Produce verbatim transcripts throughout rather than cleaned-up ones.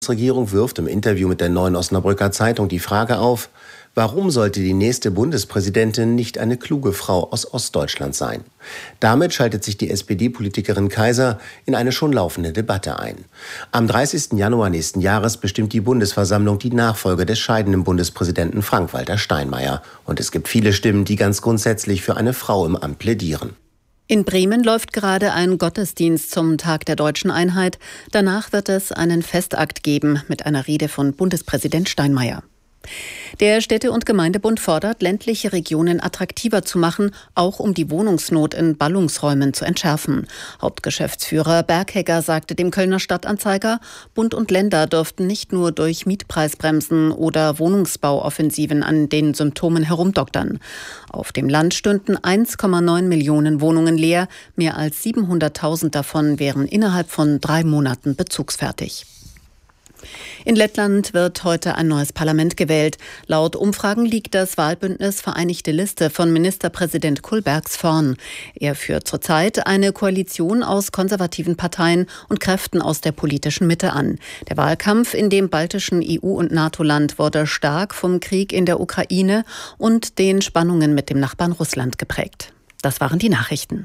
Die Regierung wirft im Interview mit der Neuen Osnabrücker Zeitung die Frage auf, warum sollte die nächste Bundespräsidentin nicht eine kluge Frau aus Ostdeutschland sein? Damit schaltet sich die S P D-Politikerin Kaiser in eine schon laufende Debatte ein. Am dreißigsten Januar nächsten Jahres bestimmt die Bundesversammlung die Nachfolge des scheidenden Bundespräsidenten Frank-Walter Steinmeier. Und es gibt viele Stimmen, die ganz grundsätzlich für eine Frau im Amt plädieren. In Bremen läuft gerade ein Gottesdienst zum Tag der Deutschen Einheit. Danach wird es einen Festakt geben mit einer Rede von Bundespräsident Steinmeier. Der Städte- und Gemeindebund fordert, ländliche Regionen attraktiver zu machen, auch um die Wohnungsnot in Ballungsräumen zu entschärfen. Hauptgeschäftsführer Berghegger sagte dem Kölner Stadtanzeiger, Bund und Länder dürften nicht nur durch Mietpreisbremsen oder Wohnungsbauoffensiven an den Symptomen herumdoktern. Auf dem Land stünden eins Komma neun Millionen Wohnungen leer, mehr als siebenhunderttausend davon wären innerhalb von drei Monaten bezugsfertig. In Lettland wird heute ein neues Parlament gewählt. Laut Umfragen liegt das Wahlbündnis Vereinigte Liste von Ministerpräsident Kullbergs vorn. Er führt zurzeit eine Koalition aus konservativen Parteien und Kräften aus der politischen Mitte an. Der Wahlkampf in dem baltischen E U- und NATO-Land wurde stark vom Krieg in der Ukraine und den Spannungen mit dem Nachbarn Russland geprägt. Das waren die Nachrichten.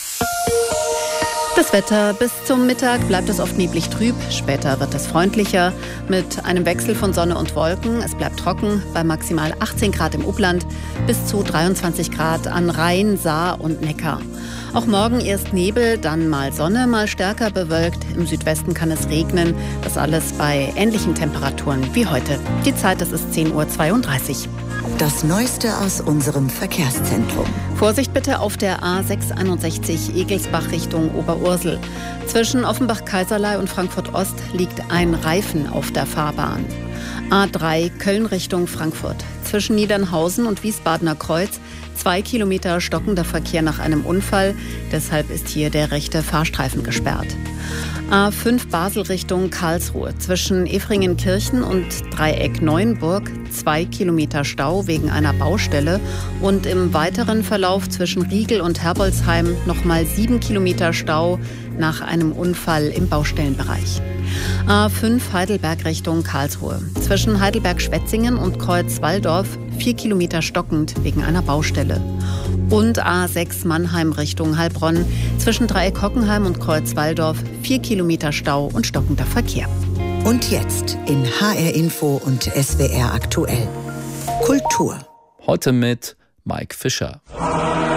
Das Wetter: bis zum Mittag bleibt es oft neblig trüb, später wird es freundlicher mit einem Wechsel von Sonne und Wolken. Es bleibt trocken bei maximal achtzehn Grad im Upland bis zu dreiundzwanzig Grad an Rhein, Saar und Neckar. Auch morgen erst Nebel, dann mal Sonne, mal stärker bewölkt. Im Südwesten kann es regnen. Das alles bei ähnlichen Temperaturen wie heute. Die Zeit, das ist zehn Uhr zweiunddreißig. Das Neueste aus unserem Verkehrszentrum. Vorsicht bitte auf der A sechshunderteinundsechzig Egelsbach Richtung Oberursel. Zwischen Offenbach-Kaiserlei und Frankfurt-Ost liegt ein Reifen auf der Fahrbahn. A drei Köln Richtung Frankfurt. Zwischen Niedernhausen und Wiesbadener Kreuz zwei Kilometer stockender Verkehr nach einem Unfall. Deshalb ist hier der rechte Fahrstreifen gesperrt. A fünf Basel Richtung Karlsruhe. Zwischen Efringenkirchen und Dreieck Neuenburg zwei Kilometer Stau wegen einer Baustelle. Und im weiteren Verlauf zwischen Riegel und Herbolzheim nochmal sieben Kilometer Stau nach einem Unfall im Baustellenbereich. A fünf Heidelberg Richtung Karlsruhe. Zwischen Heidelberg-Schwetzingen und Kreuz-Walldorf vier Kilometer stockend wegen einer Baustelle. Und A sechs Mannheim Richtung Heilbronn. Zwischen Dreieck Hockenheim und Kreuz-Walldorf vier Kilometer Stau und stockender Verkehr. Und jetzt in H R Info und S W R aktuell. Kultur. Heute mit Mike Fischer.